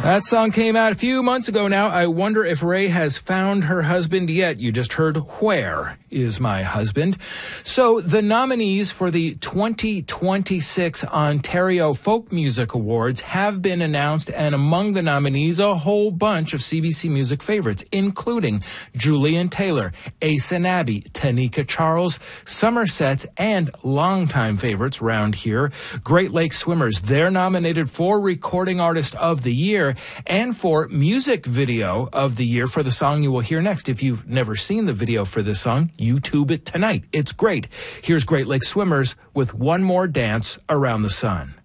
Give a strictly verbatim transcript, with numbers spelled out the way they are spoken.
That song came out a few months ago now. I wonder if Ray has found her husband yet. You just heard Where Is My Husband? So the nominees for the twenty twenty-six Ontario Folk Music Awards have been announced, and among the nominees, a whole bunch of C B C Music favorites, including Julian Taylor, Asa Nabby, Tanika Charles, Somerset's, and longtime favorites round here, Great Lakes Swimmers. They're nominated for Recording Artist of the Year and for Music Video of the Year for the song you will hear next. If you've never seen the video for this song, YouTube it tonight. It's great. Here's Great Lakes Swimmers with One More Dance Around the Sun.